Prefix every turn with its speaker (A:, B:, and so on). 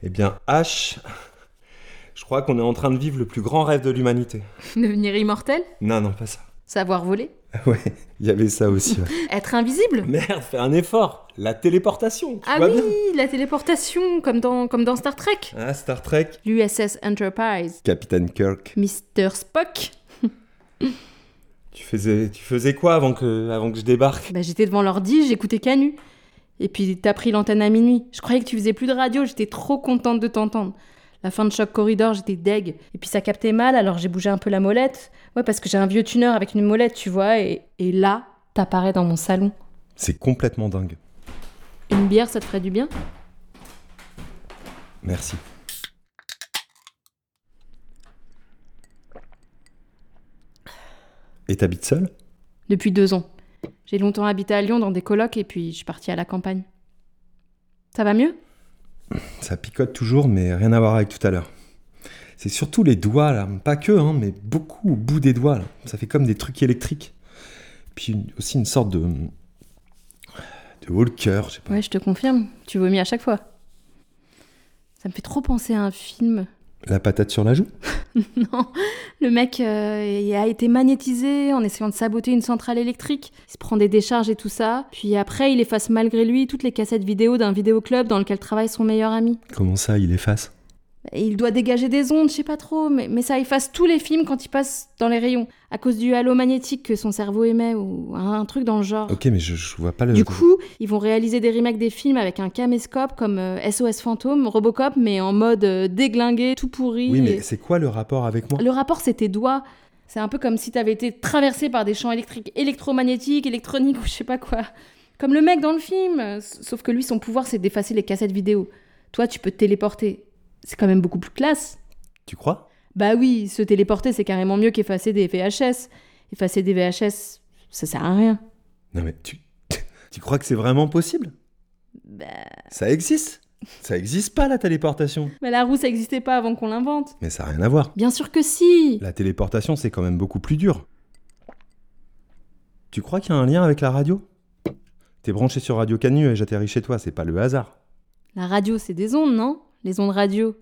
A: Eh bien, H, je crois qu'on est en train de vivre le plus grand rêve de l'humanité.
B: Devenir immortel?
A: Non, pas ça.
B: Savoir voler?
A: Ouais, il y avait ça aussi. Ouais.
B: Être invisible?
A: Merde, fais un effort. La téléportation, tu
B: Ah
A: vois
B: oui,
A: bien.
B: la téléportation, comme dans Star Trek.
A: Ah, Star Trek.
B: L'USS Enterprise.
A: Capitaine Kirk.
B: Mr. Spock.
A: Tu faisais quoi avant que je débarque?
B: J'étais devant l'ordi, j'écoutais Canu. Et puis t'as pris l'antenne à minuit. Je croyais que tu faisais plus de radio, j'étais trop contente de t'entendre. La fin de Choc Corridor, j'étais deg. Et puis ça captait mal, alors j'ai bougé un peu la molette. Ouais, parce que j'ai un vieux tuner avec une molette, tu vois. Et là, t'apparais dans mon salon.
A: C'est complètement dingue.
B: Une bière, ça te ferait du bien?
A: Merci. Et t'habites seule?
B: Depuis 2 ans. J'ai longtemps habité à Lyon dans des colocs et puis je suis partie à la campagne. Ça va mieux?
A: Ça picote toujours, mais rien à voir avec tout à l'heure. C'est surtout les doigts, là. Pas que, mais beaucoup au bout des doigts, là. Ça fait comme des trucs électriques. Puis aussi une sorte de haut le cœur, je sais pas.
B: Ouais, je te confirme. Tu vomis à chaque fois. Ça me fait trop penser à un film.
A: La patate sur la joue?
B: Non, le mec il a été magnétisé en essayant de saboter une centrale électrique. Il se prend des décharges et tout ça. Puis après, il efface malgré lui toutes les cassettes vidéo d'un vidéoclub dans lequel travaille son meilleur ami.
A: Comment ça, il efface?
B: Et il doit dégager des ondes, je sais pas trop, mais ça efface tous les films quand il passe dans les rayons, à cause du halo magnétique que son cerveau émet, ou un truc dans le genre.
A: Ok, mais je vois pas le...
B: Du coup, ils vont réaliser des remakes des films avec un caméscope comme SOS Fantôme, Robocop, mais en mode déglingué, tout pourri.
A: Oui, mais c'est quoi le rapport avec moi?
B: Le rapport, c'est tes doigts. C'est un peu comme si t'avais été traversé par des champs électriques, électromagnétiques, électroniques ou je sais pas quoi. Comme le mec dans le film. Sauf que lui, son pouvoir, c'est d'effacer les cassettes vidéo. Toi, tu peux te téléporter. C'est quand même beaucoup plus classe.
A: Tu crois?
B: Bah oui, se téléporter, c'est carrément mieux qu'effacer des VHS. Effacer des VHS, ça sert à rien.
A: Non mais tu crois que c'est vraiment possible? Ça existe? Ça existe pas, la téléportation.
B: Mais la roue, ça existait pas avant qu'on l'invente.
A: Mais ça a rien à voir.
B: Bien sûr que si.
A: La téléportation, c'est quand même beaucoup plus dur. Tu crois qu'il y a un lien avec la radio? T'es branché sur Radio Canu et j'atterris chez toi, c'est pas le hasard.
B: La radio, c'est des ondes, non? Les ondes radio.